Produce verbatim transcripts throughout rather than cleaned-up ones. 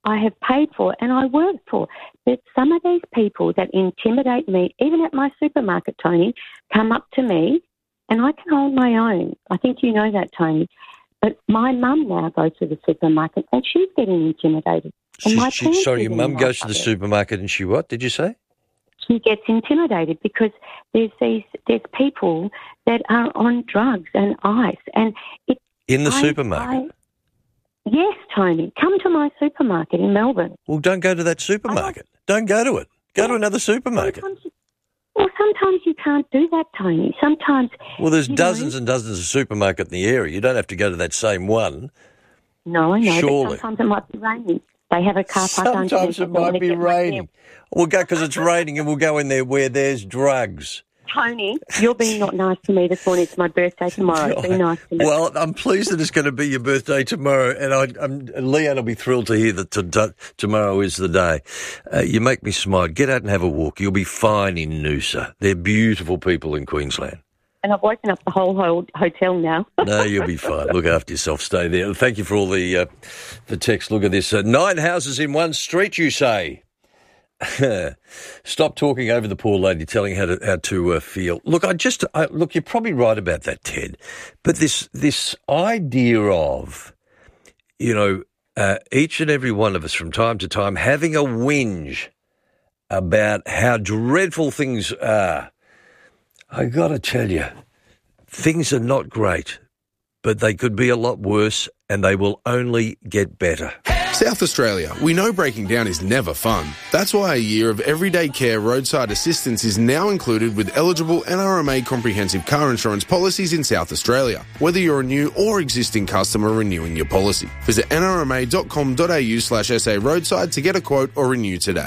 I have paid for and I work for. But some of these people that intimidate me, even at my supermarket, Tony, come up to me and I can hold my own. I think you know that, Tony. But my mum now goes to the supermarket and she's getting intimidated. And She, my she, parents sorry, are your getting mum goes to the upset. supermarket and she what, did you say? She gets intimidated because there's these there's people that are on drugs and ice. And it, In the I- supermarket? I- Yes, Tony. Come to my supermarket in Melbourne. Well, don't go to that supermarket. Don't go to it. Go to another supermarket. Sometimes, well, sometimes you can't do that, Tony. Sometimes. Well, there's you dozens know, and dozens of supermarkets in the area. You don't have to go to that same one. No, I know. Surely. But sometimes it might be raining. They have a car park underneath. Sometimes it They wanna might be get one raining. We'll go because it's raining and we'll go in there where there's drugs. Tony, you're being not nice to me this morning. It's my birthday tomorrow. Be nice to me. Well, I'm pleased that it's going to be your birthday tomorrow, and I, I'm, Leanne will be thrilled to hear that t- t- tomorrow is the day. Uh, you make me smile. Get out and have a walk. You'll be fine in Noosa. They're beautiful people in Queensland. And I've woken up the whole ho- hotel now. No, you'll be fine. Look after yourself. Stay there. Thank you for all the uh, the text. Look at this. Uh, nine houses in one street, you say? Stop talking over the poor lady, telling her how to, how to uh, feel. Look, I just I, look. You're probably right about that, Ted. But this this idea of, you know, uh, each and every one of us from time to time having a whinge about how dreadful things are. I got to tell you, things are not great, but they could be a lot worse, and they will only get better. South Australia, we know breaking down is never fun. That's why a year of everyday care roadside assistance is now included with eligible N R M A comprehensive car insurance policies in South Australia, whether you're a new or existing customer renewing your policy. Visit n r m a dot com dot a u slash s a roadside to get a quote or renew today.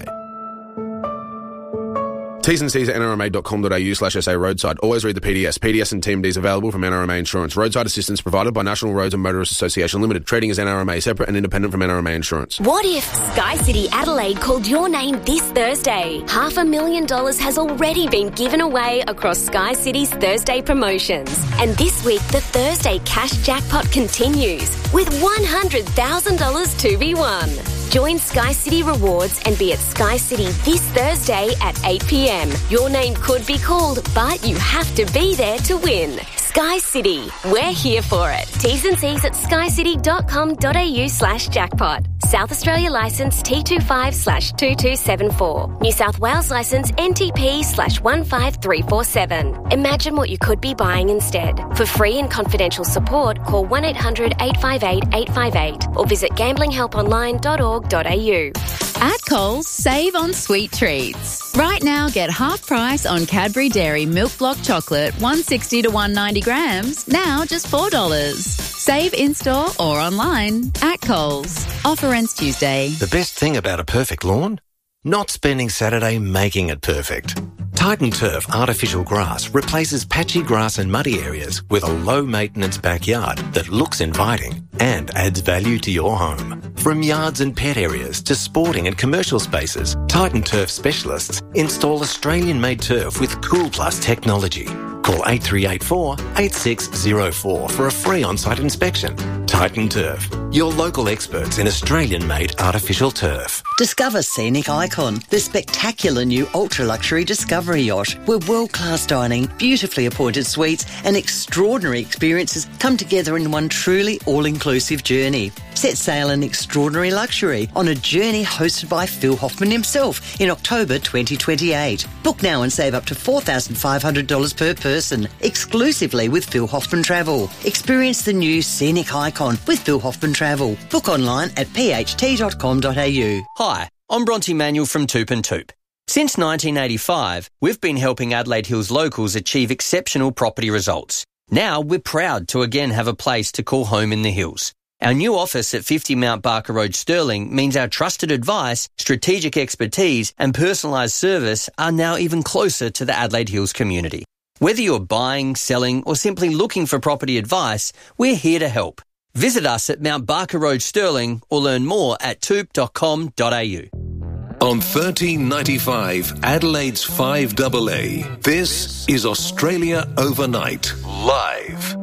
T's and C's at n r m a dot com dot a u slash s a roadside. Always read the P D S. P D S and T M Ds available from N R M A Insurance. Roadside assistance provided by National Roads and Motorists Association Limited. Trading as N R M A, separate and independent from N R M A Insurance. What if Sky City Adelaide called your name this Thursday? Half a million dollars has already been given away across Sky City's Thursday promotions. And this week, the Thursday cash jackpot continues with one hundred thousand dollars to be won. Join Sky City Rewards and be at Sky City this Thursday at eight p m. Your name could be called, but you have to be there to win. Sky City, we're here for it. T's and C's at skycity dot com dot a u slash jackpot. South Australia licence T twenty-five slash two two seven four. New South Wales licence N T P slash one five three four seven. Imagine what you could be buying instead. For free and confidential support, call one eight hundred eight five eight eight five eight or visit gambling help online dot org dot a u. At Coles, save on sweet treats. Right now, get half price on Cadbury Dairy Milk Block Chocolate, one sixty to one ninety grams, now just four dollars. Save in-store or online at Coles. Offer ends Tuesday. The best thing about a perfect lawn? Not spending Saturday making it perfect. Titan Turf artificial grass replaces patchy grass and muddy areas with a low-maintenance backyard that looks inviting and adds value to your home. From yards and pet areas to sporting and commercial spaces, Titan Turf specialists install Australian-made turf with Cool Plus technology. Call eight three eight four, eight six zero four for a free on-site inspection. Titan Turf, your local experts in Australian-made artificial turf. Discover Scenic Icon, the spectacular new ultra-luxury Discovery yacht, where world-class dining, beautifully appointed suites and extraordinary experiences come together in one truly all-inclusive journey. Set sail in extraordinary luxury on a journey hosted by Phil Hoffman himself in October twenty twenty-eight. Book now and save up to four thousand five hundred dollars per person, exclusively with Phil Hoffman Travel. Experience the new Scenic Icon with Phil Hoffman Travel. Book online at p h t dot com dot a u. Hi, I'm Bronte Manuel from Toop and Toop. Since nineteen eighty-five, we've been helping Adelaide Hills locals achieve exceptional property results. Now we're proud to again have a place to call home in the hills. Our new office at fifty Mount Barker Road, Stirling, means our trusted advice, strategic expertise and personalised service are now even closer to the Adelaide Hills community. Whether you're buying, selling or simply looking for property advice, we're here to help. Visit us at Mount Barker Road, Stirling or learn more at toop dot com dot a u. On thirteen ninety-five, Adelaide's five A A, this is Australia Overnight, live.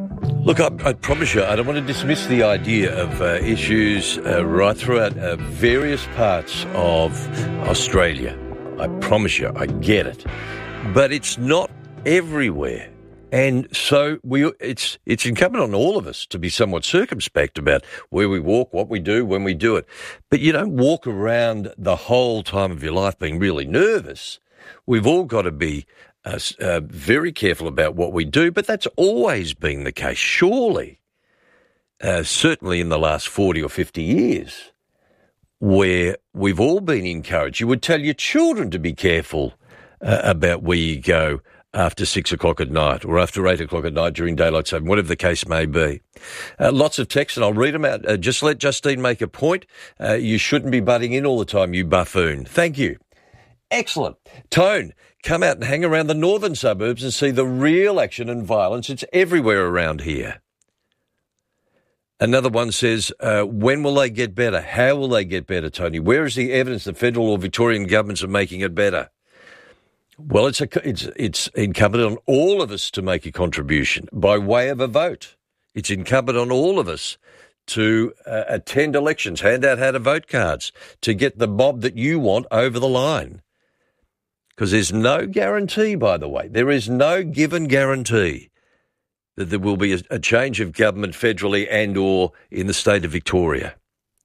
Look, I, I promise you, I don't want to dismiss the idea of uh, issues uh, right throughout uh, various parts of Australia. I promise you, I get it. But it's not everywhere. And so we, it's it's incumbent on all of us to be somewhat circumspect about where we walk, what we do, when we do it. But you don't walk around the whole time of your life being really nervous. We've all got to be uh, uh, very careful about what we do, but that's always been the case, surely. Uh, certainly in the last forty or fifty years, where we've all been encouraged. You would tell your children to be careful uh, about where you go after six o'clock at night or after eight o'clock at night during daylight saving, whatever the case may be. Uh, lots of texts, and I'll read them out. Uh, just let Justine make a point. Uh, you shouldn't be butting in all the time, you buffoon. Thank you. Excellent. Tone, come out and hang around the northern suburbs and see the real action and violence. It's everywhere around here. Another one says, uh, when will they get better? How will they get better, Tony? Where is the evidence the federal or Victorian governments are making it better? Well, it's a, it's it's incumbent on all of us to make a contribution by way of a vote. It's incumbent on all of us to uh, attend elections, hand out how-to-vote cards, to get the mob that you want over the line. Because there's no guarantee, by the way, there is no given guarantee that there will be a, a change of government federally and or in the state of Victoria.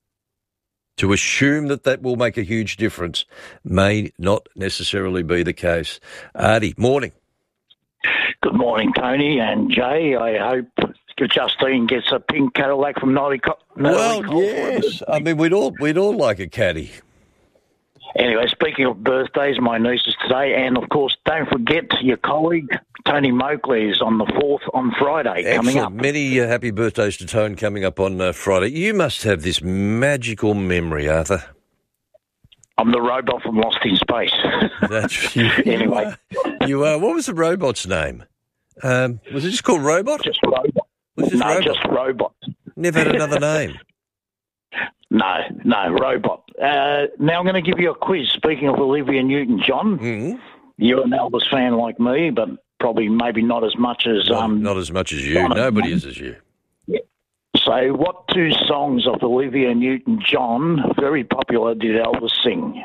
To assume that that will make a huge difference may not necessarily be the case. Artie, morning. Good morning, Tony and Jay. I hope Justine gets a pink Cadillac from Nolly. Well, yes. I mean, we'd all we'd all like a caddy. Anyway, speaking of birthdays, my niece is today, and of course, don't forget your colleague Tony Moakley is on the fourth on Friday. Excellent. Coming up. Many uh, happy birthdays to Tone coming up on uh, Friday. You must have this magical memory, Arthur. I'm the robot from Lost in Space. That's you. Anyway, you are, you are. What was the robot's name? Um, was it just called Robot? Just Robot. Was it just no, Robot? just Robot. Never had another name. No, no, Robot. Uh, now I'm going to give you a quiz. Speaking of Olivia Newton-John, mm-hmm. You're an Elvis fan like me, but probably maybe not as much as... Not, um, not as much as you. Nobody is as you. Yeah. So what two songs of Olivia Newton-John, very popular, did Elvis sing?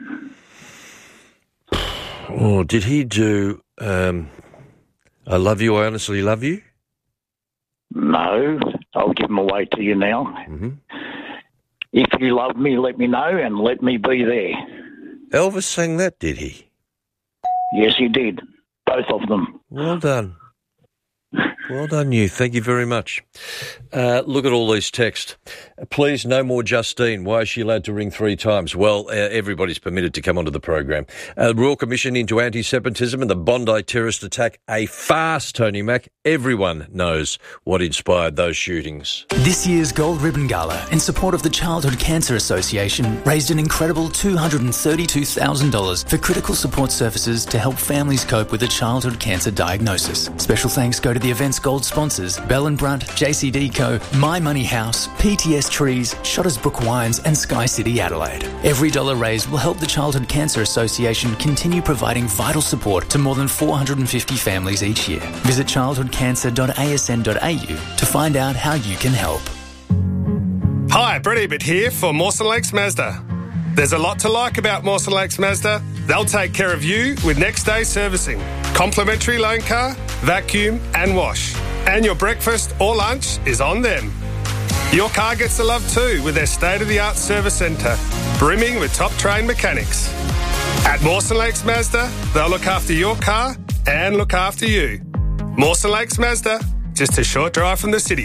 Oh, did he do um, I Love You, I Honestly Love You? No, I'll give them away to you now. Mm-hmm. If you love me, let me know, and let me be there. Elvis sang that, did he? Yes, he did. Both of them. Well done. Well done, you. Thank you very much. Uh, look at all these texts. Please, no more Justine. Why is she allowed to ring three times? Well, uh, everybody's permitted to come onto the program. Uh, Royal Commission into Anti-Separatism and the Bondi terrorist attack. A farce, Tony Mack. Everyone knows what inspired those shootings. This year's Gold Ribbon Gala, in support of the Childhood Cancer Association, raised an incredible two hundred thirty-two thousand dollars for critical support services to help families cope with a childhood cancer diagnosis. Special thanks go to the event's gold sponsors, Bell and Brunt, J C D Co, My Money House, P T S Trees, Shotters Brook Wines and Sky City Adelaide. Every dollar raised will help the Childhood Cancer Association continue providing vital support to more than four hundred fifty families each year. Visit childhood cancer dot a s n dot a u to find out how you can help. Hi, Brett Ebert here for Mawson Lakes Mazda. There's a lot to like about Mawson Lakes Mazda. They'll take care of you with next day servicing, complimentary loan car, vacuum and wash. And your breakfast or lunch is on them. Your car gets the love too with their state-of-the-art service centre, brimming with top-trained mechanics. At Mawson Lakes Mazda, they'll look after your car and look after you. Mawson Lakes Mazda, just a short drive from the city.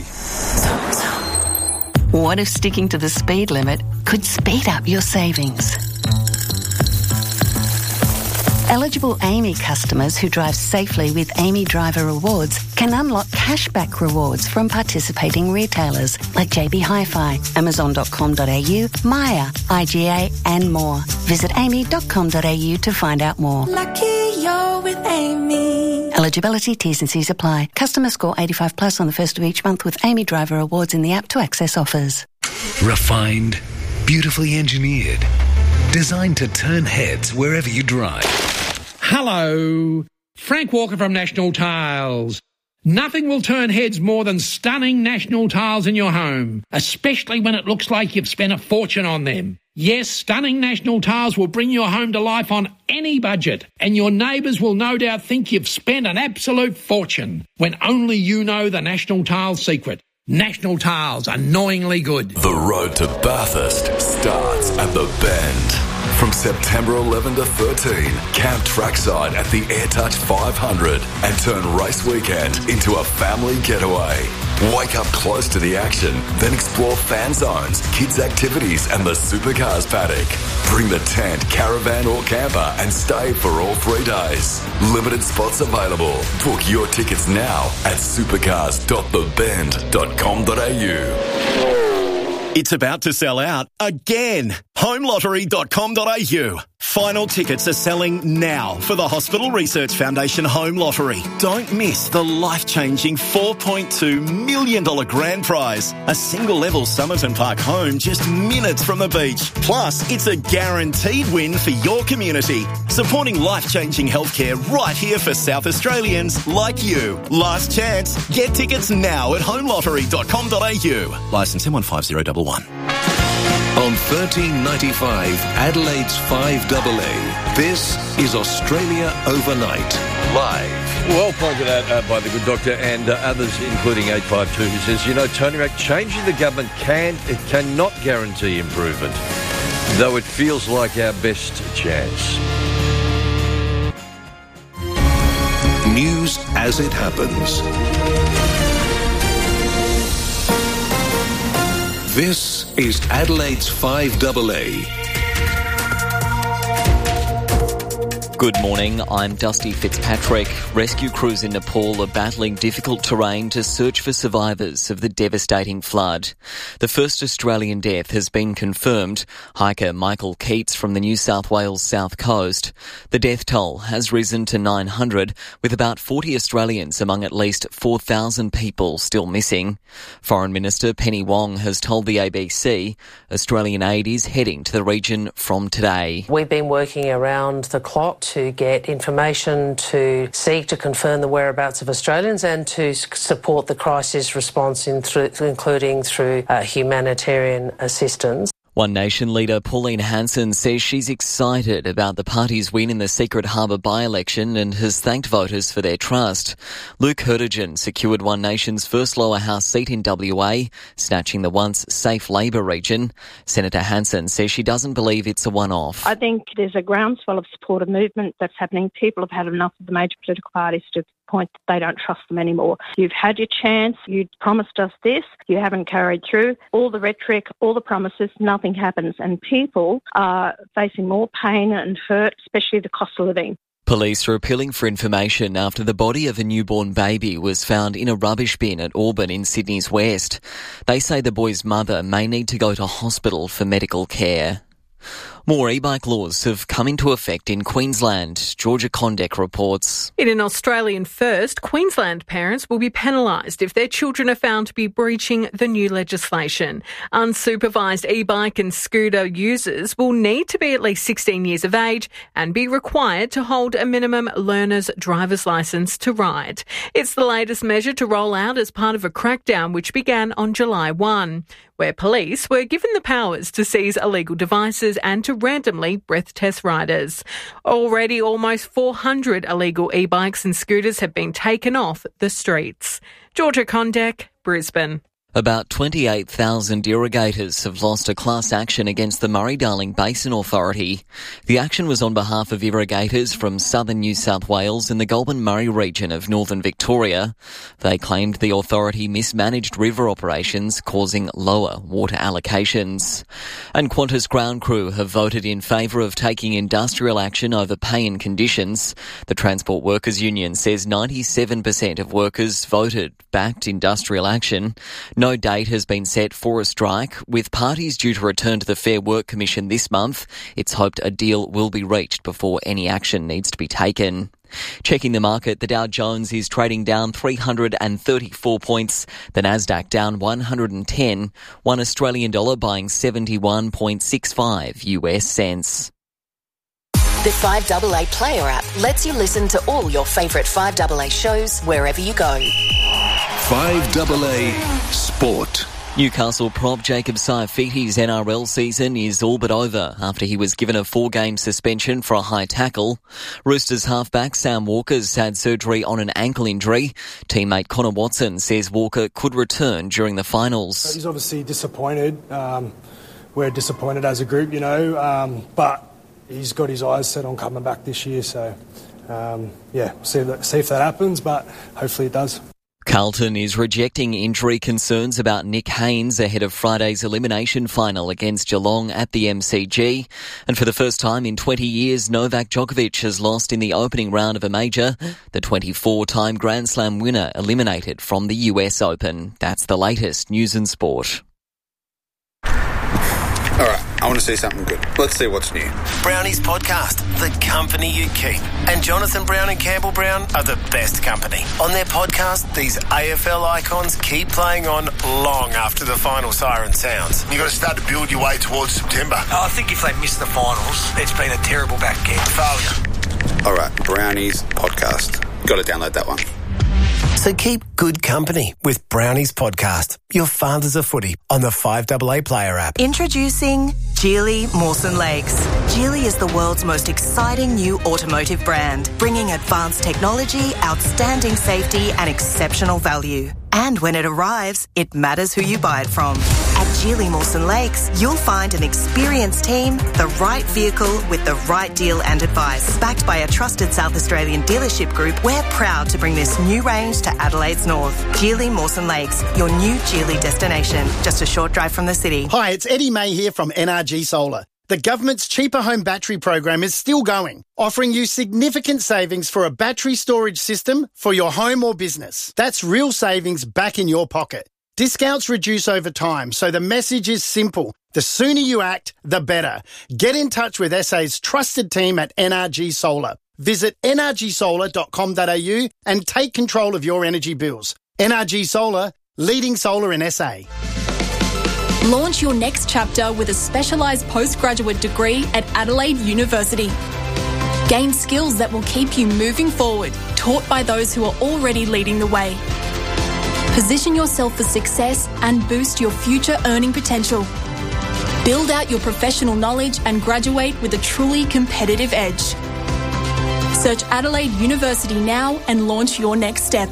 What if sticking to the speed limit could speed up your savings? Eligible AAMI customers who drive safely with AAMI Driver Rewards can unlock cashback rewards from participating retailers like J B Hi-Fi, amazon dot com dot a u, Maya, I G A and more. Visit a m i dot com dot a u to find out more. Lucky you're with AAMI. Eligibility, T's and C's apply. Customer score eighty-five plus on the first of each month with AAMI Driver Rewards in the app to access offers. Refined, beautifully engineered, designed to turn heads wherever you drive. Hello, Frank Walker from National Tiles. Nothing will turn heads more than stunning national tiles in your home, especially when it looks like you've spent a fortune on them. Yes, stunning national tiles will bring your home to life on any budget, and your neighbours will no doubt think you've spent an absolute fortune when only you know the National Tiles secret. National Tiles, annoyingly good. The road to Bathurst starts at the Bend. From September eleventh to thirteenth, camp trackside at the AirTouch five hundred and turn race weekend into a family getaway. Wake up close to the action, then explore fan zones, kids' activities and the supercars paddock. Bring the tent, caravan or camper and stay for all three days. Limited spots available. Book your tickets now at supercars dot the bend dot com dot a u. It's about to sell out again. home lottery dot com dot a u. Final tickets are selling now for the Hospital Research Foundation Home Lottery. Don't miss the life-changing four point two million dollars grand prize. A single-level Somerton Park home just minutes from the beach. Plus, it's a guaranteed win for your community. Supporting life-changing healthcare right here for South Australians like you. Last chance. Get tickets now at home lottery dot com dot a u. Licence M one five zero one one. On thirteen ninety-five, Adelaide's five A A, this is Australia Overnight, live. Well pointed out uh, by the good doctor and uh, others, including eight five two, who says, you know, Tony Rack, changing the government can it cannot guarantee improvement, though it feels like our best chance. News as it happens. This is Adelaide's five A A. Good morning, I'm Dusty Fitzpatrick. Rescue crews in Nepal are battling difficult terrain to search for survivors of the devastating flood. The first Australian death has been confirmed, hiker Michael Keats from the New South Wales south coast. The death toll has risen to nine hundred, with about forty Australians among at least four thousand people still missing. Foreign Minister Penny Wong has told the A B C Australian aid is heading to the region from today. We've been working around the clock to get information, to seek to confirm the whereabouts of Australians and to support the crisis response, in through, including through uh, humanitarian assistance. One Nation leader Pauline Hanson says she's excited about the party's win in the Secret Harbour by-election and has thanked voters for their trust. Luke Hertigan secured One Nation's first lower house seat in W A, snatching the once safe Labor region. Senator Hanson says she doesn't believe it's a one-off. I think there's a groundswell of supportive movement that's happening. People have had enough of the major political parties to point that they don't trust them anymore. You've had your chance, you promised us this, you haven't carried through. All the rhetoric, all the promises, nothing happens, and people are facing more pain and hurt, especially the cost of living. Police are appealing for information after the body of a newborn baby was found in a rubbish bin at Auburn in Sydney's west. They say the boy's mother may need to go to hospital for medical care. More e-bike laws have come into effect in Queensland. Georgia Condek reports. In an Australian first, Queensland parents will be penalised if their children are found to be breaching the new legislation. Unsupervised e-bike and scooter users will need to be at least sixteen years of age and be required to hold a minimum learner's driver's licence to ride. It's the latest measure to roll out as part of a crackdown which began on July first, where police were given the powers to seize illegal devices and to randomly breath test riders. Already almost four hundred illegal e-bikes and scooters have been taken off the streets. Georgia Condek, Brisbane. About twenty-eight thousand irrigators have lost a class action against the Murray-Darling Basin Authority. The action was on behalf of irrigators from southern New South Wales and the Goulburn-Murray region of northern Victoria. They claimed the authority mismanaged river operations, causing lower water allocations. And Qantas ground crew have voted in favour of taking industrial action over pay and conditions. The Transport Workers Union says ninety-seven percent of workers voted backed industrial action. No date has been set for a strike. With parties due to return to the Fair Work Commission this month, it's hoped a deal will be reached before any action needs to be taken. Checking the market, the Dow Jones is trading down three hundred thirty-four points, the Nasdaq down one hundred ten, one Australian dollar buying seventy-one point six five U S cents. The five A A Player app lets you listen to all your favourite five A A shows wherever you go. five A A Sport. Newcastle prop Jacob Saifiti's N R L season is all but over after he was given a four-game suspension for a high tackle. Roosters halfback Sam Walker's had surgery on an ankle injury. Teammate Connor Watson says Walker could return during the finals. He's obviously disappointed. Um, we're disappointed as a group, you know, um, but he's got his eyes set on coming back this year. So, um, yeah, see if, that, see if that happens, but hopefully it does. Carlton is rejecting injury concerns about Nick Haynes ahead of Friday's elimination final against Geelong at the M C G. And for the first time in twenty years, Novak Djokovic has lost in the opening round of a major. The twenty-four-time Grand Slam winner eliminated from the U S Open. That's the latest news and sport. All right, I want to see something good. Let's see what's new. Brownies Podcast, the company you keep. And Jonathan Brown and Campbell Brown are the best company. On their podcast, these A F L icons keep playing on long after the final siren sounds. You've got to start to build your way towards September. I think if they miss the finals, it's been a terrible back end. Failure. All right, Brownies Podcast. Got to download that one. So keep good company with Brownies Podcast, your fathers of footy, on the five A A Player app. Introducing Geely Mawson Lakes. Geely is the world's most exciting new automotive brand, bringing advanced technology, outstanding safety and exceptional value. And when it arrives, it matters who you buy it from. At Geely Mawson Lakes, you'll find an experienced team, the right vehicle with the right deal and advice. Backed by a trusted South Australian dealership group, we're proud to bring this new range to Adelaide's north. Geely Mawson Lakes, your new Geely destination. Just a short drive from the city. Hi, it's Eddie May here from N R G Solar. The government's Cheaper Home Battery program is still going, offering you significant savings for a battery storage system for your home or business. That's real savings back in your pocket. Discounts reduce over time, so the message is simple. The sooner you act, the better. Get in touch with S A's trusted team at N R G Solar. Visit n r g solar dot com dot a u and take control of your energy bills. N R G Solar, leading solar in S A. Launch your next chapter with a specialised postgraduate degree at Adelaide University. Gain skills that will keep you moving forward, taught by those who are already leading the way. Position yourself for success and boost your future earning potential. Build out your professional knowledge and graduate with a truly competitive edge. Search Adelaide University now and launch your next step.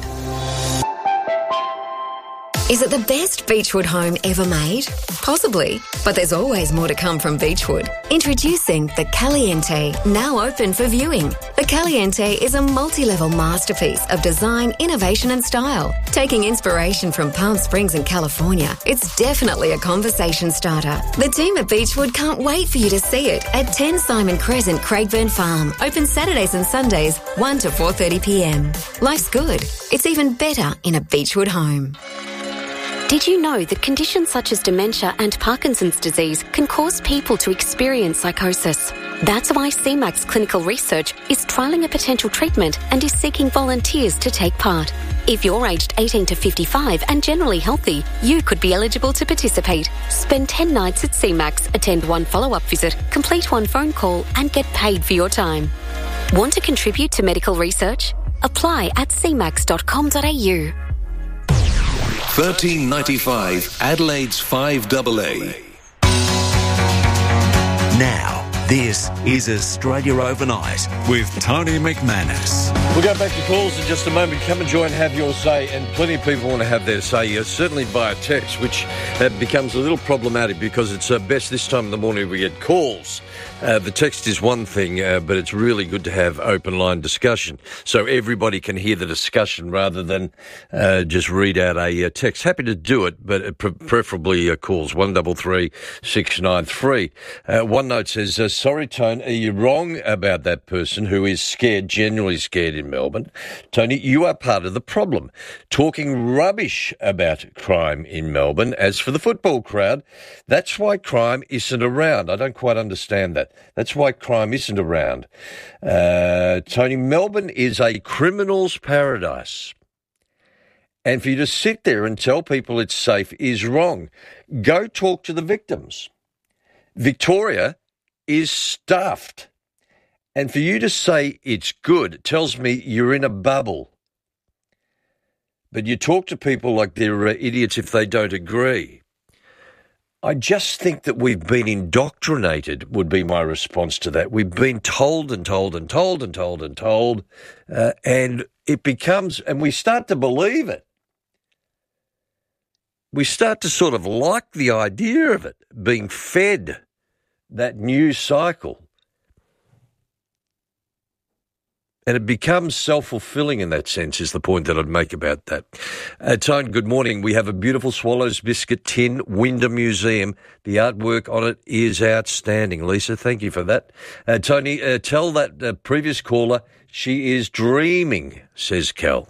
Is it the best Beechwood home ever made? Possibly, but there's always more to come from Beechwood. Introducing the Caliente, now open for viewing. The Caliente is a multi-level masterpiece of design, innovation and style. Taking inspiration from Palm Springs in California, it's definitely a conversation starter. The team at Beechwood can't wait for you to see it at ten Simon Crescent, Craigburn Farm. Open Saturdays and Sundays, one to four thirty p m. Life's good. It's even better in a Beechwood home. Did you know that conditions such as dementia and Parkinson's disease can cause people to experience psychosis? That's why C MAX Clinical Research is trialling a potential treatment and is seeking volunteers to take part. If you're aged eighteen to fifty-five and generally healthy, you could be eligible to participate. Spend ten nights at C MAX, attend one follow-up visit, complete one phone call and get paid for your time. Want to contribute to medical research? Apply at c max dot com dot a u. thirteen ninety-five Adelaide's five A A. Now, this is Australia Overnight with Tony McManus. We'll go back to calls in just a moment. Come and join, have your say, and plenty of people want to have their say, uh, certainly via text, which uh, becomes a little problematic because it's uh, best this time in the morning we get calls. Uh, the text is one thing, uh, but it's really good to have open line discussion so everybody can hear the discussion rather than uh, just read out a uh, text. Happy to do it, but pre- preferably uh, calls one double three six nine three. Uh, one note says, uh, sorry, Tone, are you wrong about that person who is scared, genuinely scared in Melbourne? Tony, you are part of the problem. Talking rubbish about crime in Melbourne. As for the football crowd, that's why crime isn't around. I don't quite understand that. That's why crime isn't around. Uh, Tony, Melbourne is a criminal's paradise. And for you to sit there and tell people it's safe is wrong. Go talk to the victims. Victoria is stuffed. And for you to say it's good tells me you're in a bubble. but you talk to people like they're uh, idiots if they don't agree. I just think that we've been indoctrinated would be my response to that. We've been told and told and told and told and told, uh, and it becomes, and we start to believe it. We start to sort of like the idea of it, being fed that news cycle. And it becomes self-fulfilling in that sense, is the point that I'd make about that. Uh, Tone, good morning. We have a beautiful Swallows Biscuit tin, Wyndham Museum. The artwork on it is outstanding. Lisa, thank you for that. Uh, Tony, uh, tell that uh, previous caller she is dreaming, says Cal.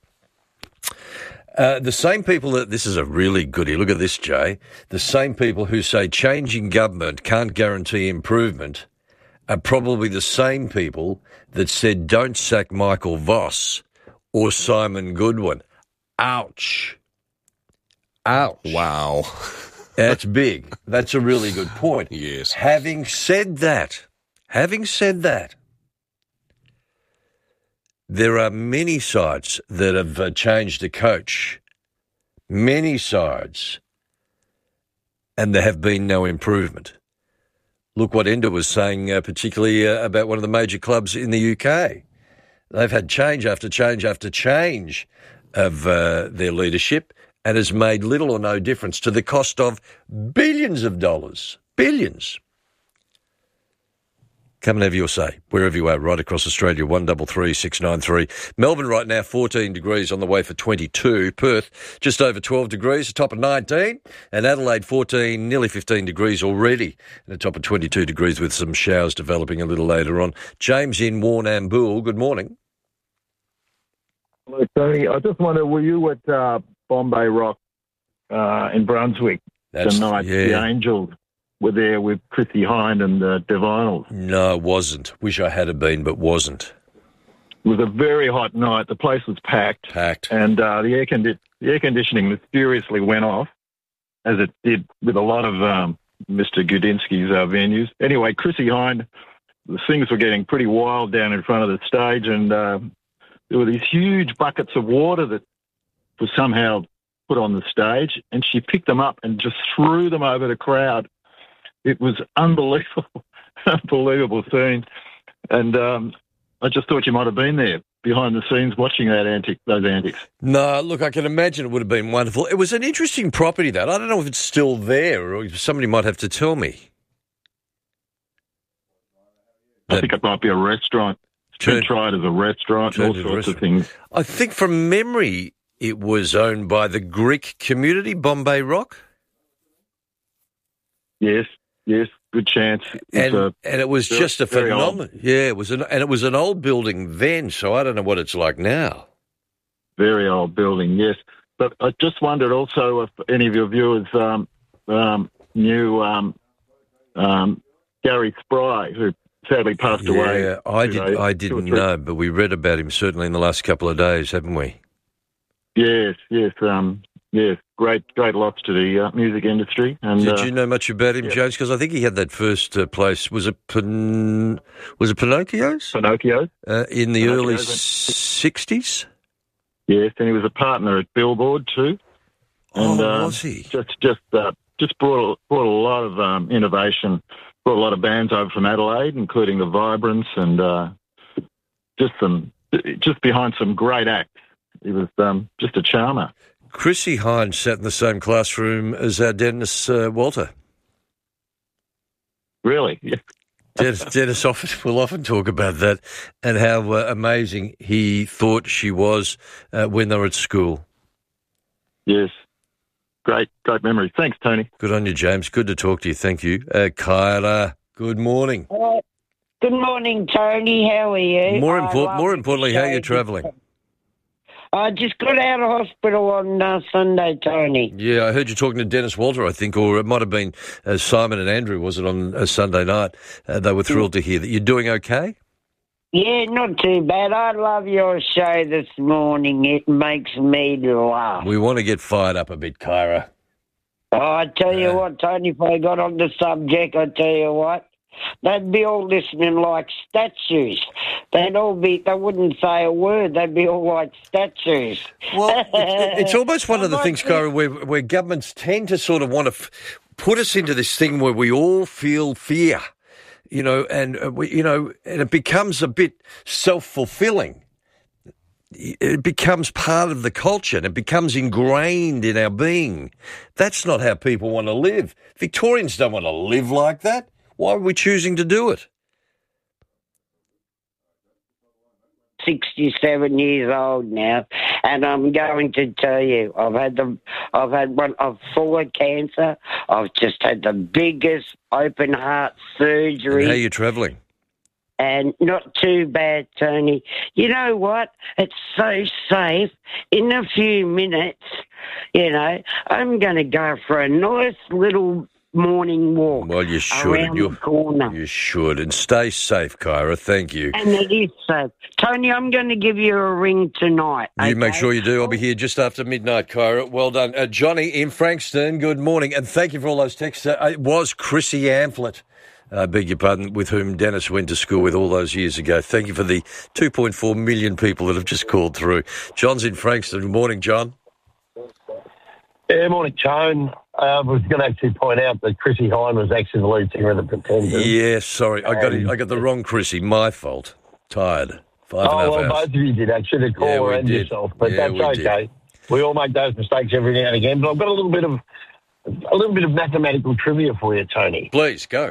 Uh, the same people that, this is a really goodie, look at this, Jay. The same people who say changing government can't guarantee improvement are probably the same people that said don't sack Michael Voss or Simon Goodwin. Ouch. Ouch. Wow. That's big. That's a really good point. Yes. Having said that, having said that, there are many sides that have uh, changed a coach. Many sides. And there have been no improvement. Look what Enda was saying, uh, particularly uh, about one of the major clubs in the U K. They've had change after change after change of uh, their leadership and has made little or no difference to the cost of billions of dollars. Billions. Come and have your say, wherever you are, right across Australia, one three three, six nine three. Melbourne right now, fourteen degrees, on the way for twenty-two. Perth, just over twelve degrees, a top of nineteen. And Adelaide, fourteen, nearly fifteen degrees already, and a top of twenty-two degrees with some showers developing a little later on. James in Warrnambool, good morning. Hello, Tony. I just wonder, were you at uh, Bombay Rock uh, in Brunswick That's, tonight? yeah. The Angels were there with Chrissy Hind and the Divinals. No, wasn't. Wish I had been, but wasn't. It was a very hot night. The place was packed. Packed. And uh, the, air condi- the air conditioning mysteriously went off, as it did with a lot of um, Mister Gudinsky's uh, venues. Anyway, Chrissy Hind, the things were getting pretty wild down in front of the stage, and uh, there were these huge buckets of water that were somehow put on the stage, and she picked them up and just threw them over the crowd. It was unbelievable, unbelievable scene. And um, I just thought you might have been there behind the scenes watching that antic, those antics. No, look, I can imagine it would have been wonderful. It was an interesting property, that. I don't know if it's still there, or somebody might have to tell me. I think it might be a restaurant. It's been tried as a restaurant, all sorts of things. I think from memory it was owned by the Greek community, Bombay Rock. Yes. Yes, good chance. And, a, and it was very, just a phenomenon. Old. Yeah, it was an and it was an old building then, so I don't know what it's like now. Very old building, yes. But I just wondered also if any of your viewers um, um, knew um, um, Gary Spry, who sadly passed yeah, away. Yeah, I did. Days, I didn't know, but we read about him certainly in the last couple of days, haven't we? Yes, yes, um, yes. Great, great loss to the uh, music industry. And did uh, you know much about him, yeah. James? Because I think he had that first uh, place. Was it Pin- was it Pinocchio's? Pinocchio uh, in the Pinocchio's early sixties. Yes, and he was a partner at Billboard too. And, oh, uh, was he? Just, just, uh, just brought brought a lot of um, innovation. Brought a lot of bands over from Adelaide, including the Vibrants, and uh, just some, just behind some great acts. He was um, just a charmer. Chrissy Hind sat in the same classroom as our Dennis uh, Walter. Really? Yeah. Dennis, Dennis often, will often talk about that and how uh, amazing he thought she was uh, when they were at school. Yes. Great, great memory. Thanks, Tony. Good on you, James. Good to talk to you. Thank you. Uh, Kyla, good morning. Uh, good morning, Tony. How are you? More, import- more importantly, how are you travelling? I just got out of hospital on uh, Sunday, Tony. Yeah, I heard you talking to Dennis Walter, I think, or it might have been uh, Simon and Andrew, was it, on a Sunday night? Uh, they were thrilled to hear that. You're doing okay? Yeah, not too bad. I love your show this morning. It makes me laugh. We want to get fired up a bit, Kyra. Oh, I tell you uh, what, Tony, if I got on the subject, I tell you what, they'd be all listening like statues. they'd all be, they wouldn't say a word. They'd be all like statues. Well, it's, it's almost one of the things, Kyra, where, where governments tend to sort of want to f- put us into this thing where we all feel fear, you know, and, uh, we, you know, and it becomes a bit self-fulfilling. It becomes part of the culture and it becomes ingrained in our being. That's not how people want to live. Victorians don't want to live like that. Why are we choosing to do it? sixty-seven years old now, and I'm going to tell you, I've had the, I've had one, I'm full of cancer. I've just had the biggest open heart surgery. And how are you travelling? And not too bad, Tony. You know what? It's so safe. In a few minutes, you know, I'm going to go for a nice little morning walk. Well, you should. Around the corner. You should. And stay safe, Kyra. Thank you. And it is safe. Tony, I'm going to give you a ring tonight. You okay? make sure you do. I'll be here just after midnight, Kyra. Well done. Uh, Johnny in Frankston, good morning. And thank you for all those texts. Uh, it was Chrissy Amphlett. I uh, beg your pardon, with whom Dennis went to school with all those years ago. Thank you for the two point four million people that have just called through. John's in Frankston. Good morning, John. Yeah, morning, Tone. Uh, I was going to actually point out that Chrissy Hine was actually the lead singer of the Pretenders. Yeah, sorry. I got it, I got the wrong Chrissy. My fault. Tired. Five oh, and a half well, hours. both of you did, actually, the caller yeah, and did. yourself. But yeah, that's we okay. Did. We all make those mistakes every now and again. But I've got a little bit of a little bit of mathematical trivia for you, Tony. Please, go.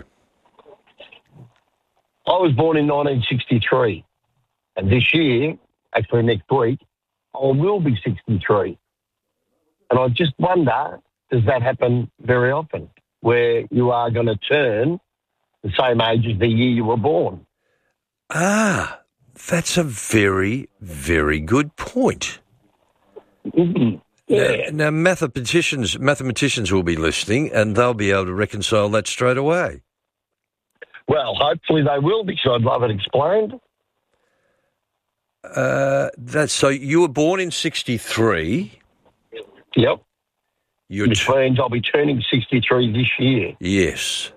I was born in nineteen sixty-three, and this year, actually next week, I will be sixty-three. And I just wonder, does that happen very often, where you are going to turn the same age as the year you were born? Ah, that's a very, very good point. Mm-hmm. Yeah. Now, now, mathematicians, mathematicians will be listening, and they'll be able to reconcile that straight away. Well, hopefully they will, because I'd love it explained. Uh, that's so. You were born in sixty-three. Yep. You're Which t- means I'll be turning sixty-three this year. Yes.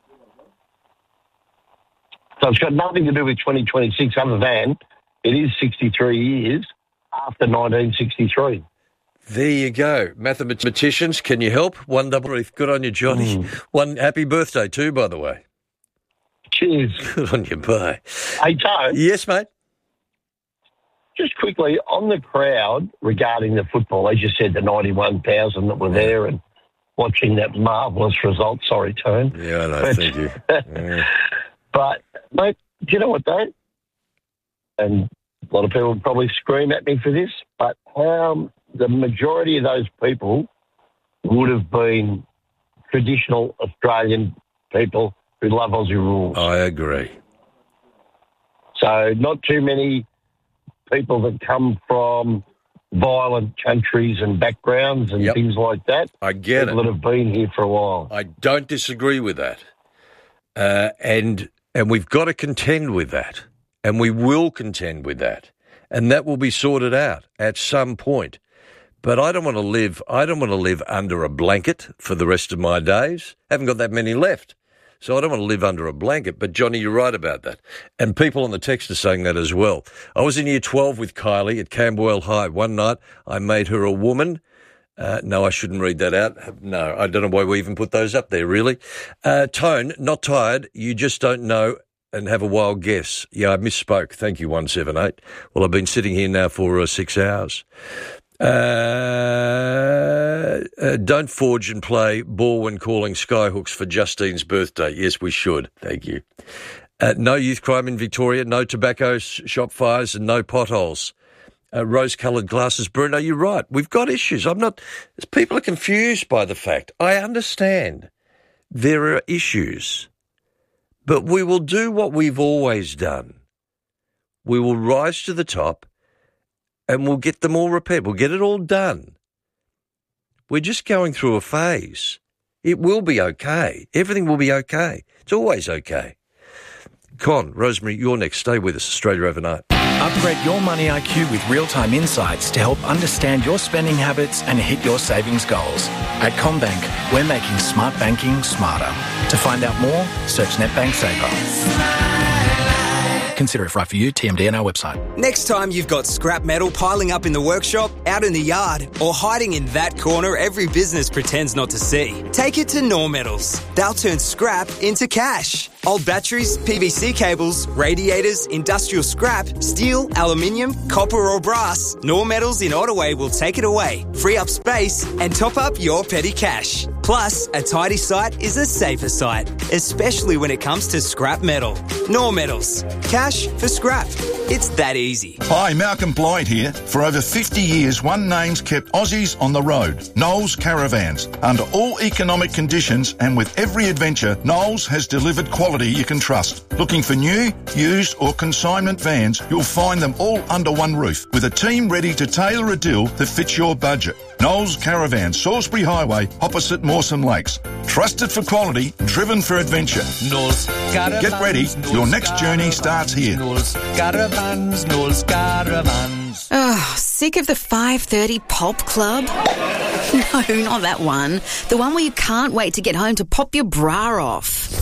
So it's got nothing to do with twenty twenty-six other than it is sixty-three years after nineteen sixty-three. There you go. Mathematicians, can you help? One double reef. Good on you, Johnny. Mm. One happy birthday too, by the way. Cheers. Good on you, bye. Hey, Tone. Yes, mate. Just quickly, on the crowd regarding the football, as you said, the ninety-one thousand that were there and watching that marvellous result. Sorry, Tone. Yeah, I know. But, thank you. Yeah. But, mate, do you know what, though? And a lot of people would probably scream at me for this, but how the majority of those people would have been traditional Australian people who love Aussie rules. I agree. So not too many people that come from violent countries and backgrounds and yep. things like that. I get people it. that have been here for a while. I don't disagree with that. Uh, and and we've got to contend with that. And we will contend with that. And that will be sorted out at some point. But I don't want to live I don't want to live under a blanket for the rest of my days. I haven't got that many left. So I don't want to live under a blanket. But, Johnny, you're right about that. And people on the text are saying that as well. I was in year twelve with Kylie at Camberwell High. One night I made her a woman. Uh, no, I shouldn't read that out. No, I don't know why we even put those up there, really. Uh, Tone, not tired. You just don't know and have a wild guess. Yeah, I misspoke. Thank you, one seven eight. Well, I've been sitting here now for uh, six hours. Uh, uh, don't forge and play ball when calling skyhooks for Justine's birthday. Yes, we should. Thank you. Uh, no youth crime in Victoria, no tobacco shop fires and no potholes. Uh, rose-coloured glasses. Bruno, you're right. We've got issues. I'm not... People are confused by the fact. I understand there are issues, but we will do what we've always done. We will rise to the top and we'll get them all repaired. We'll get it all done. We're just going through a phase. It will be okay. Everything will be okay. It's always okay. Con, Rosemary, you're next. Stay with us. Australia Overnight. Upgrade your money I Q with real-time insights to help understand your spending habits and hit your savings goals. At CommBank, we're making smart banking smarter. To find out more, search NetBank Saver. Consider if right for you. T M D on our website. Next time you've got scrap metal piling up in the workshop, out in the yard, or hiding in that corner every business pretends not to see, take it to Nor Metals. They'll turn scrap into cash. Old batteries, P V C cables, radiators, industrial scrap, steel, aluminium, copper or brass, Nor Metals in Ottaway will take it away, free up space and top up your petty cash. Plus, a tidy site is a safer site, especially when it comes to scrap metal. Nor Metals. Cash for scrap. It's that easy. Hi, Malcolm Blyde here. For over fifty years, one name's kept Aussies on the road. Knowles Caravans. Under all economic conditions and with every adventure, Knowles has delivered quality you can trust. Looking for new, used or consignment vans, you'll find them all under one roof with a team ready to tailor a deal that fits your budget. Knowles Caravan, Salisbury Highway, opposite Mawson Lakes. Trusted for quality, driven for adventure. Knowles Caravans. Get ready, Knowles your next Caravans, journey starts here. Knowles Caravans, Knowles Caravans. Oh, sick of the five thirty pop club? No, not that one. The one where you can't wait to get home to pop your bra off.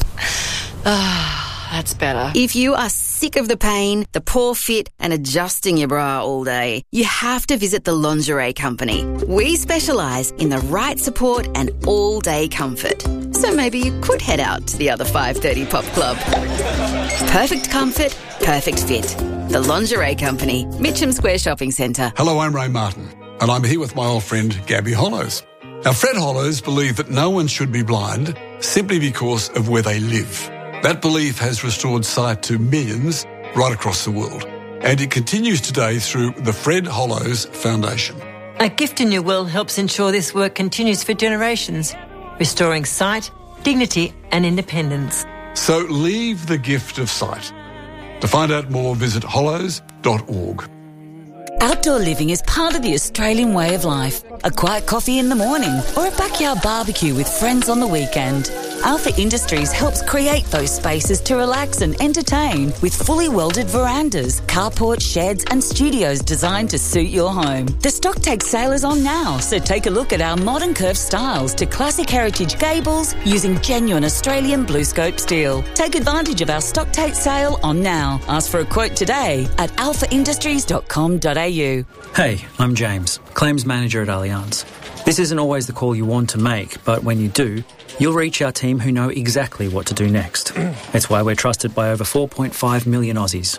Ah, that's better. If you are sick of the pain, the poor fit and adjusting your bra all day, you have to visit the Lingerie Company. We specialise in the right support and all-day comfort. So maybe you could head out to the other five thirty pop club. Perfect comfort, perfect fit. The Lingerie Company, Mitcham Square Shopping Centre. Hello, I'm Ray Martin, and I'm here with my old friend Gabby Hollows. Now, Fred Hollows believed that no one should be blind simply because of where they live. That belief has restored sight to millions right across the world, and it continues today through the Fred Hollows Foundation. A Gift in Your Will helps ensure this work continues for generations, restoring sight, dignity and independence. So leave the gift of sight. To find out more, visit hollows dot org. Outdoor living is part of the Australian way of life. A quiet coffee in the morning or a backyard barbecue with friends on the weekend. Alpha Industries helps create those spaces to relax and entertain with fully welded verandas, carports, sheds and studios designed to suit your home. The stock take sale is on now, so take a look at our modern curved styles to classic heritage gables using genuine Australian BlueScope steel. Take advantage of our stock take sale on now. Ask for a quote today at alpha industries dot com dot a u. Hey, I'm James, Claims Manager at Allianz. This isn't always the call you want to make, but when you do, you'll reach our team who know exactly what to do next. It's why we're trusted by over four point five million Aussies.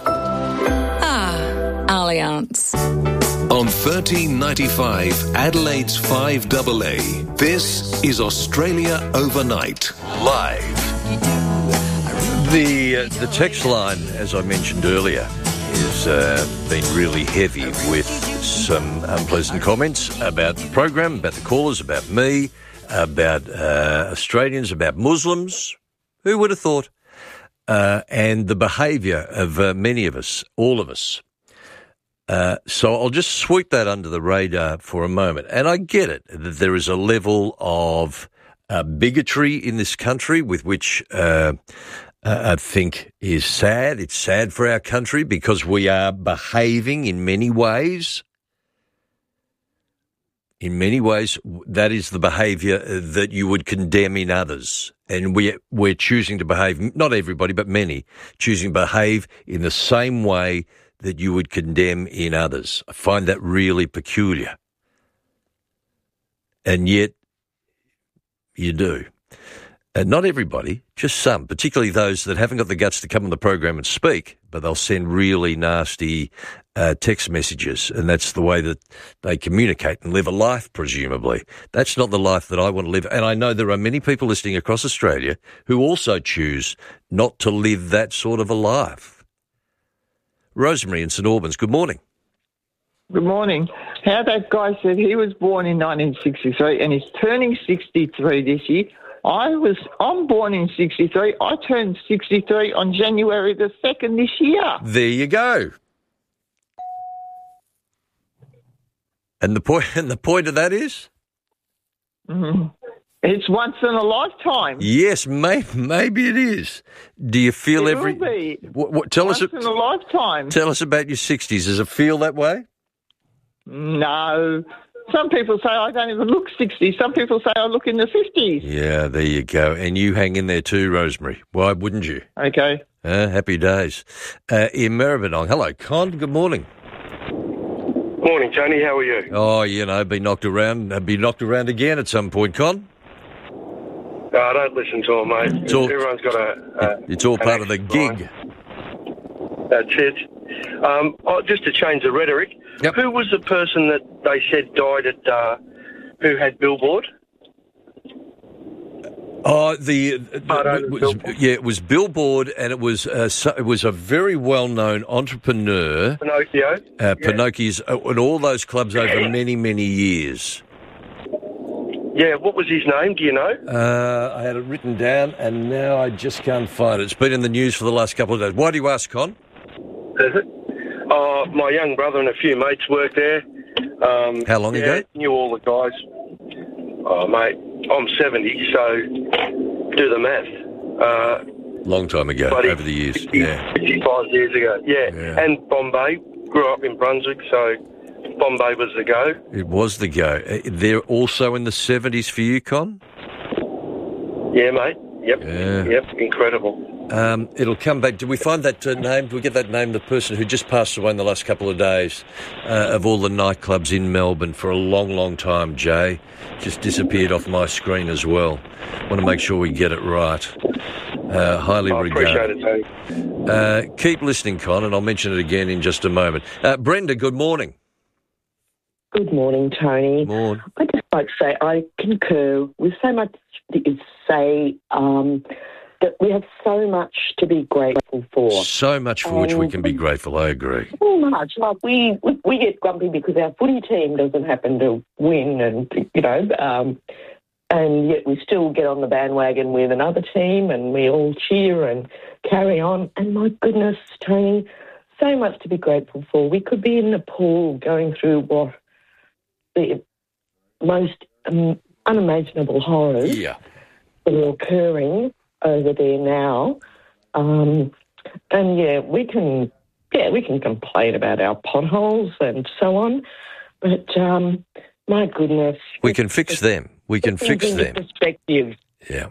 Ah, Allianz. On thirteen ninety-five, Adelaide's five A A, this is Australia Overnight, live. The, uh, the text line, as I mentioned earlier, has uh, been really heavy with some unpleasant comments about the program, about the callers, about me, about uh, Australians, about Muslims. Who would have thought? Uh, and the behaviour of uh, many of us, all of us. Uh, so I'll just sweep that under the radar for a moment. And I get it, that there is a level of uh, bigotry in this country with which uh, uh, I think is sad. It's sad for our country because we are behaving in many ways. In many ways, that is the behaviour that you would condemn in others. And we, we're choosing to behave, not everybody, but many, choosing to behave in the same way that you would condemn in others. I find that really peculiar. And yet, you do. And not everybody, just some, particularly those that haven't got the guts to come on the program and speak, but they'll send really nasty uh, text messages, and that's the way that they communicate and live a life, presumably. That's not the life that I want to live. And I know there are many people listening across Australia who also choose not to live that sort of a life. Rosemary in St Albans, good morning. Good morning. How that guy said he was born in nineteen sixty-three and he's turning sixty-three this year. I was, I'm born in sixty-three. I turned sixty-three on January the second this year. There you go. And the point, and the point of that is? Mm-hmm. It's once in a lifetime. Yes, may, maybe it is. Do you feel it every... Will be. What, what, tell once us, in a lifetime. Tell us about your sixties. Does it feel that way? No. Some people say I don't even look sixty. Some people say I look in the fifties. Yeah, there you go. And you hang in there too, Rosemary. Why wouldn't you? Okay. Uh, happy days. Uh, in Maribyrnong. Hello, Con. Good morning. Morning, Tony. How are you? Oh, you know, be knocked around, uh, be knocked around again at some point, Con. No, I don't listen to them, mate. It's all, Everyone's got a... a it's all part of the gig. That's it. Um, oh, just to change the rhetoric, yep. Who was the person that they said died at, uh, who had Billboard? Oh, the, the it was, yeah, it was Billboard, and it was uh, so, it was a very well-known entrepreneur, Pinocchio, uh, yeah. Pinocchio's, uh, and all those clubs over many, many years. Yeah, what was his name? Do you know? Uh, I had it written down, and now I just can't find it. It's been in the news for the last couple of days. Why do you ask, Con? Is it? Oh, my young brother and a few mates worked there. Um, How long yeah, ago? Knew all the guys. Oh, mate, I'm seventy, so do the math. Uh, Long time ago, buddy, over the years. fifty, Yeah. fifty-five years ago. Yeah. Yeah. And Bombay. Grew up in Brunswick, so Bombay was the go. It was the go. Uh, They're also in the seventies for you, Con? Yeah, mate. Yep. Yeah. Yep. Incredible. Um, it'll come back. Did we find that uh, name? Did we get that name? The person who just passed away in the last couple of days uh, of all the nightclubs in Melbourne for a long, long time, Jay. Just disappeared off my screen as well. Want to make sure we get it right. Uh, highly I regarded. appreciate it, Tony. Uh, keep listening, Con, and I'll mention it again in just a moment. Uh, Brenda, good morning. Good morning, Tony. Morning. I'd just like to say I concur with so much that you say um, that we have so much to be grateful for. So much for which we can be grateful, I agree. So much. Like we, we, we get grumpy because our footy team doesn't happen to win and, you know, um, and yet we still get on the bandwagon with another team and we all cheer and carry on. And my goodness, Tony, so much to be grateful for. We could be in Nepal going through what the most um, unimaginable horrors yeah. that are occurring over there now. Um, and, yeah, we can, yeah, we can complain about our potholes and so on, but um, my goodness. We can fix them. We can fix them. Perspective. Yeah.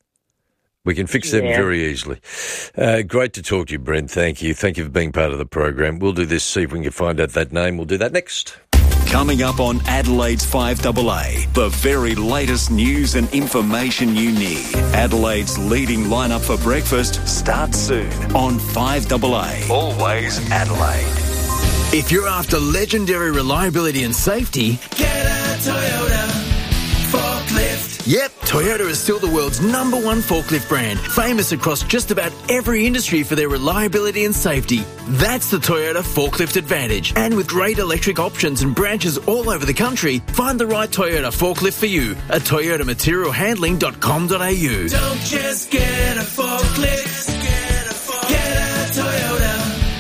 We can fix them Yeah. very easily. Uh, great to talk to you, Brent. Thank you. Thank you for being part of the program. We'll do this, see if we can find out that name. We'll do that next. Coming up on Adelaide's five A A, the very latest news and information you need. Adelaide's leading lineup for breakfast starts soon on five A A. Always Adelaide. If you're after legendary reliability and safety, get a Toyota forklift. Yep, Toyota is still the world's number one forklift brand, famous across just about every industry for their reliability and safety. That's the Toyota Forklift Advantage. And with great electric options and branches all over the country, find the right Toyota forklift for you at toyota material handling dot com dot a u. Don't just get a forklift, get a, forklift. Get a Toyota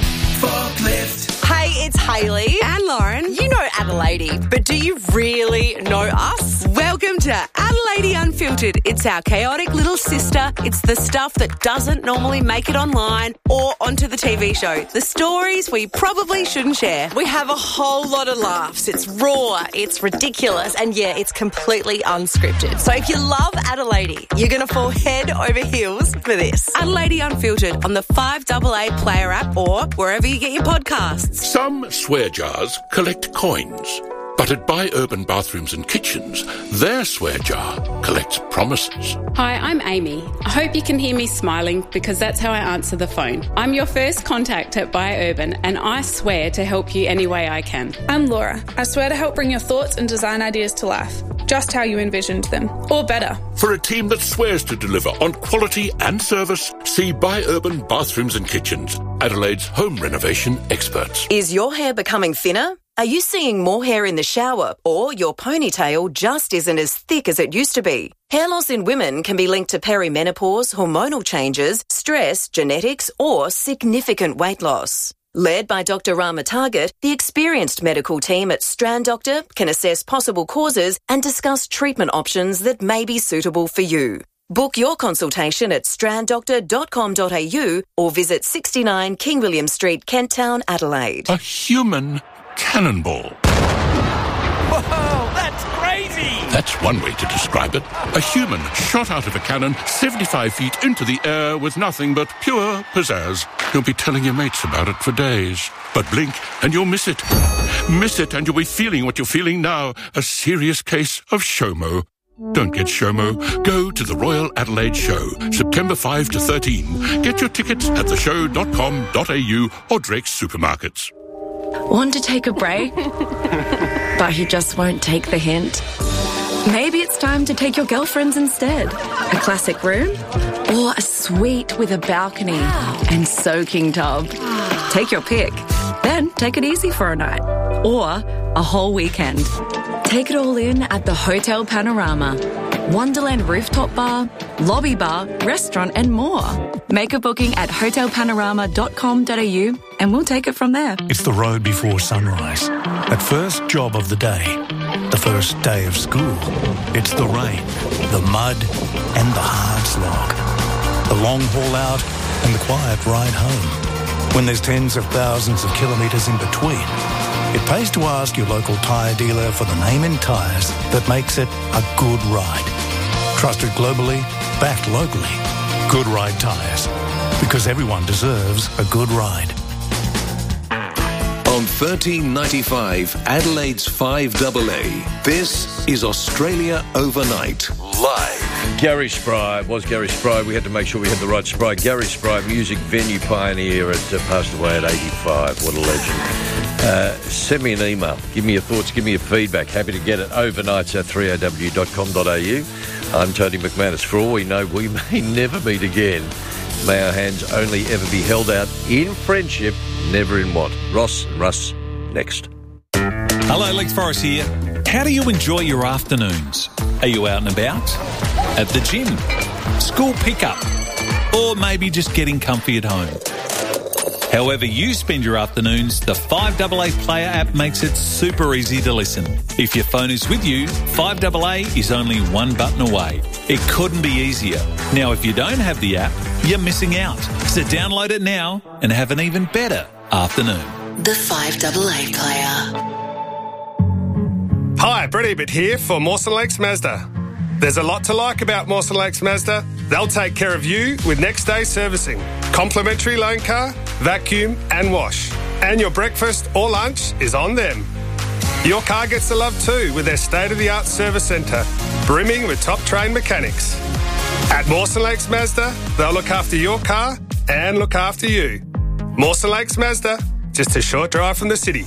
forklift. Hey, it's Hayley and Lauren. You know Adelaide, but do you really know us? Welcome to Adelaide Unfiltered. It's our chaotic little sister. It's the stuff that doesn't normally make it online or onto the T V show. The stories we probably shouldn't share. We have a whole lot of laughs. It's raw, it's ridiculous, and yeah, it's completely unscripted. So if you love Adelaide, you're going to fall head over heels for this. Adelaide Unfiltered on the five A A Player app or wherever you get your podcasts. Some swear jars collect coins, but at Buy Urban Bathrooms and Kitchens, their swear jar collects promises. Hi, I'm Amy. I hope you can hear me smiling because that's how I answer the phone. I'm your first contact at Buy Urban and I swear to help you any way I can. I'm Laura. I swear to help bring your thoughts and design ideas to life, just how you envisioned them, or better. For a team that swears to deliver on quality and service, see Buy Urban Bathrooms and Kitchens, Adelaide's home renovation experts. Is your hair becoming thinner? Are you seeing more hair in the shower or your ponytail just isn't as thick as it used to be? Hair loss in women can be linked to perimenopause, hormonal changes, stress, genetics or significant weight loss. Led by Doctor Rama Target, the experienced medical team at Strand Doctor can assess possible causes and discuss treatment options that may be suitable for you. Book your consultation at strand doctor dot com dot a u or visit sixty-nine King William Street, Kent Town, Adelaide. A human cannonball. Whoa, that's crazy! That's one way to describe it. A human shot out of a cannon seventy-five feet into the air with nothing but pure pizzazz. You'll be telling your mates about it for days. But blink and you'll miss it. Miss it and you'll be feeling what you're feeling now. A serious case of SHOMO. Don't get SHOMO. Go to the Royal Adelaide Show, September fifth to thirteenth. Get your tickets at the show dot com dot a u or Drake's supermarkets. Want to take a break? But he just won't take the hint. Maybe it's time to take your girlfriends instead. A classic room or a suite with a balcony and soaking tub. Take your pick. Then take it easy for a night or a whole weekend. Take it all in at the Hotel Panorama. Wonderland rooftop bar, lobby bar, restaurant and more. Make a booking at hotel panorama dot com dot a u and we'll take it from there. It's the road before sunrise. That first job of the day. The first day of school. It's the rain, the mud and the hard slog. The long haul out and the quiet ride home. When there's tens of thousands of kilometres in between, it pays to ask your local tyre dealer for the name in tyres that makes it a good ride. Trusted globally, backed locally. Good Ride Tyres. Because everyone deserves a good ride. On thirteen ninety-five, Adelaide's five double A, this is Australia Overnight, live. Gary Spry, it was Gary Spry. We had to make sure we had the right Spry. Gary Spry, music venue pioneer, at, uh, passed away at eighty-five. What a legend. Uh, send me an email. Give me your thoughts. Give me your feedback. Happy to get it. Overnights at three a w dot com dot a u. I'm Tony McManus. For all we know, we may never meet again. May our hands only ever be held out in friendship, never in want. Ross and Russ, next. Hello, Lex Forrest here. How do you enjoy your afternoons? Are you out and about? At the gym? School pickup? Or maybe just getting comfy at home? However you spend your afternoons, the five double A Player app makes it super easy to listen. If your phone is with you, five double A is only one button away. It couldn't be easier. Now, if you don't have the app, you're missing out. So download it now and have an even better afternoon. The five double A Player. Hi, Brett Ebert here for Mawson Lakes Mazda. There's a lot to like about Mawson Lakes Mazda. They'll take care of you with next day servicing, complimentary loan car, vacuum and wash. And your breakfast or lunch is on them. Your car gets the love too with their state-of-the-art service centre, brimming with top-trained mechanics. At Mawson Lakes Mazda, they'll look after your car and look after you. Mawson Lakes Mazda, just a short drive from the city.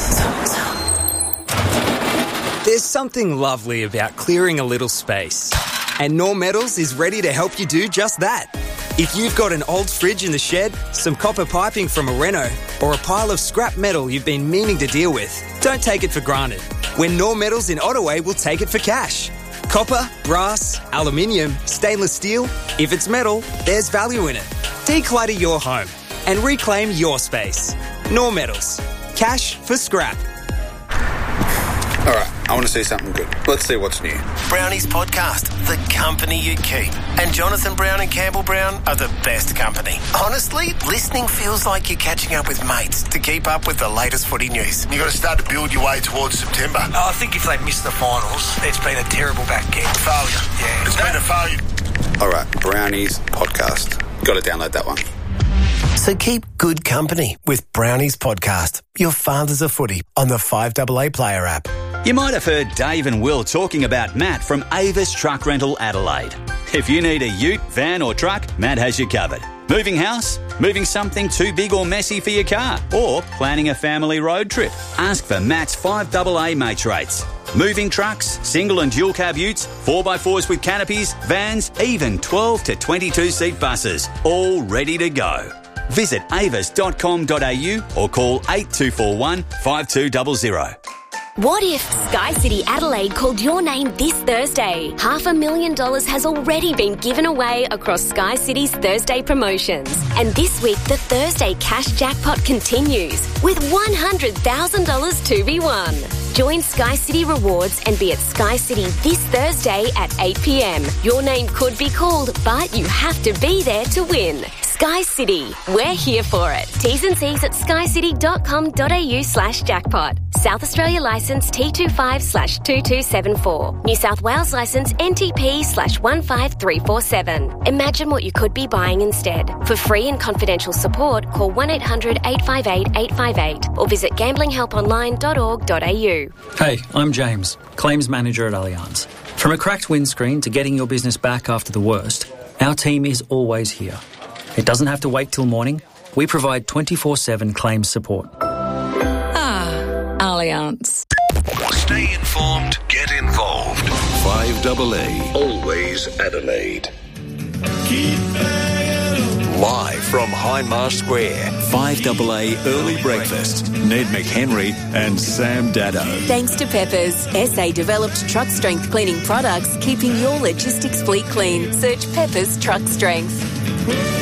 There's something lovely about clearing a little space. And Norm Metals is ready to help you do just that. If you've got an old fridge in the shed, some copper piping from a reno, or a pile of scrap metal you've been meaning to deal with, don't take it for granted. When Norm Metals in Ottaway will take it for cash. Copper, brass, aluminium, stainless steel, if it's metal, there's value in it. Declutter your home and reclaim your space. Norm Metals. Cash for scrap. All right, I want to see something good. Let's see what's new. Brownies Podcast, the company you keep. And Jonathan Brown and Campbell Brown are the best company. Honestly, listening feels like you're catching up with mates to keep up with the latest footy news. You've got to start to build your way towards September. Oh, I think if they miss the finals, it's been a terrible back end. Failure. Yeah. It's been a failure. All right, Brownies Podcast. Got to download that one. So keep good company with Brownies Podcast, your fathers of footy, on the five double A Player app. You might have heard Dave and Will talking about Matt from Avis Truck Rental Adelaide. If you need a ute, van or truck, Matt has you covered. Moving house? Moving something too big or messy for your car? Or planning a family road trip? Ask for Matt's five double A mates rates. Moving trucks, single and dual cab utes, four by fours with canopies, vans, even twelve to twenty-two seat buses. All ready to go. Visit avis dot com dot a u or call eight two four one, five two zero zero. What if Sky City Adelaide called your name this Thursday? Half a million dollars has already been given away across Sky City's Thursday promotions. And this week, the Thursday cash jackpot continues with one hundred thousand dollars to be won. Join Sky City Rewards and be at Sky City this Thursday at eight p m. Your name could be called, but you have to be there to win. Sky City, we're here for it. T's and C's at skycity.com.au slash jackpot. South Australia licence T twenty-five slash two two seven four. New South Wales licence N T P slash one five three four seven. Imagine what you could be buying instead. For free and confidential support, call one eight hundred eight five eight eight five eight or visit gambling help online dot org dot a u. Hey, I'm James, Claims Manager at Allianz. From a cracked windscreen to getting your business back after the worst, our team is always here. It doesn't have to wait till morning. We provide twenty-four seven claims support. Ah, Allianz. Stay informed, get involved. five A A, always Adelaide. Live from Hindmarsh Square, five A A Early Breakfast. Ned McHenry and Sam Daddo. Thanks to Peppers, S A-developed truck strength cleaning products, keeping your logistics fleet clean. Search Peppers Truck Strength.